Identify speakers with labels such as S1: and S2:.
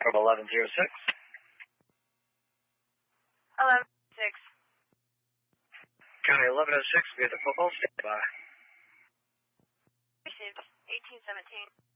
S1: from 1106.
S2: 1106.
S1: County 1106, we have the football, stand by.
S2: Received. 1817.